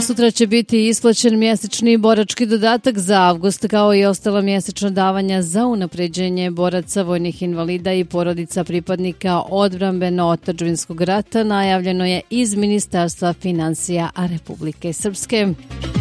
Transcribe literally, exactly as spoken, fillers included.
Prekosutra će biti isplaćen mjesečni borački dodatak za avgust, kao i ostala mjesečna davanja za unapređenje boraca, vojnih invalida i porodica pripadnika odbrambeno-otadžbinskog rata, najavljeno je iz Ministarstva financija Republike Srpske.